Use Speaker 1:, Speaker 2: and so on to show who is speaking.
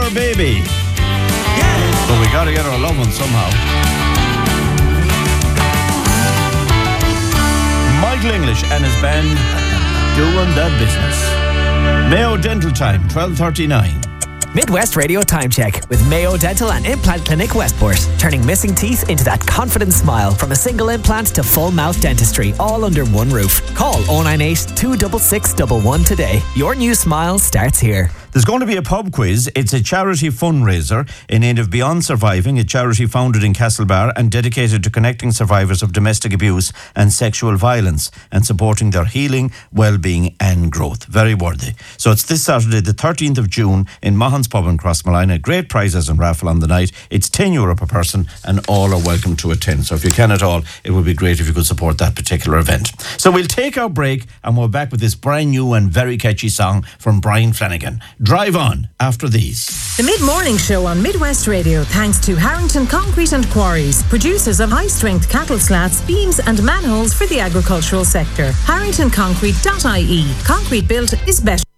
Speaker 1: her baby. But we gotta get her a loved one somehow. Michael English and his band doing that business. Mayo Dental Time, 12:39.
Speaker 2: Midwest Radio Time Check with Mayo Dental and Implant Clinic Westport. Turning missing teeth into that confident smile. From a single implant to full mouth dentistry, all under one roof. Call 098 266 11 today. Your new smile starts here.
Speaker 1: There's going to be a pub quiz. It's a charity fundraiser in aid of Beyond Surviving, a charity founded in Castlebar and dedicated to connecting survivors of domestic abuse and sexual violence and supporting their healing, well-being and growth. Very worthy. So it's this Saturday, the 13th of June in Mahon's Pub in Crossmolina. Great prizes and raffle on the night. It's €10 per person and all are welcome to attend. So if you can at all, it would be great if you could support that particular event. So we'll take our break and we're back with this brand new and very catchy song from Brian Flanagan. Drive on after these.
Speaker 3: The Mid-Morning Show on Midwest Radio, thanks to Harrington Concrete and Quarries, producers of high-strength cattle slats, beams and manholes for the agricultural sector. HarringtonConcrete.ie. Concrete built is better.